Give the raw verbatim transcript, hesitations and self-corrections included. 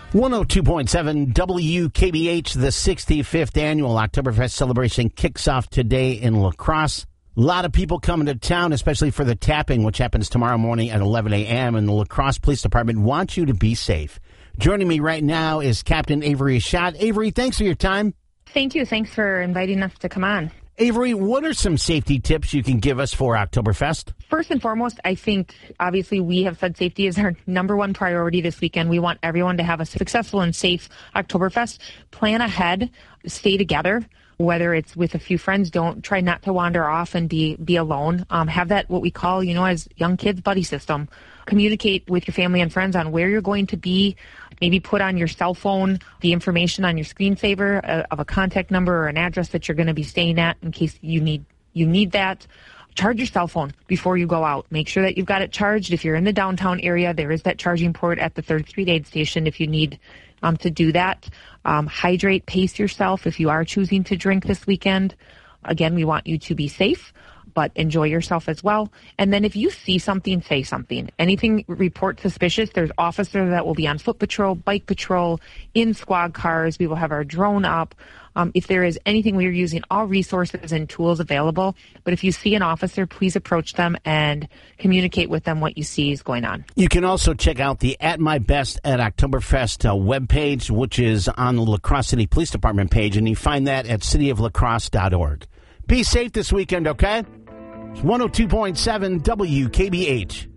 one oh two point seven W K B H, the sixty-fifth annual Oktoberfest celebration kicks off today in La Crosse. A lot of people coming to town, especially for the tapping, which happens tomorrow morning at eleven a.m. And the La Crosse Police Department wants you to be safe. Joining me right now is Captain Avery Schott. Avery, thanks for your time. Thank you. Thanks for inviting us to come on. Avery, what are some safety tips you can give us for Oktoberfest? First and foremost, I think obviously we have said safety is our number one priority this weekend. We want everyone to have a successful and safe Oktoberfest. Plan ahead, stay together. Whether it's with a few friends, don't try not to wander off and be be alone. Um, have that, what we call, you know, as young kids, buddy system. Communicate with your family and friends on where you're going to be. Maybe put on your cell phone the information on your screensaver uh, of a contact number or an address that you're going to be staying at in case you need you need that. Charge your cell phone before you go out. Make sure that you've got it charged. If you're in the downtown area, there is that charging port at the third Street aid station if you need um, to do that. Um, hydrate, pace yourself if you are choosing to drink this weekend. Again, we want you to be safe, but enjoy yourself as well. And then if you see something, say something. Anything report suspicious, there's officers that will be on foot patrol, bike patrol, in squad cars. We will have our drone up. Um, if there is anything, we are using all resources and tools available. But if you see an officer, please approach them and communicate with them what you see is going on. You can also check out the At My Best at Oktoberfest uh, webpage, which is on the La Crosse City Police Department page, and you find that at city of la crosse dot org. Be safe this weekend, okay? It's one oh two point seven W K B H.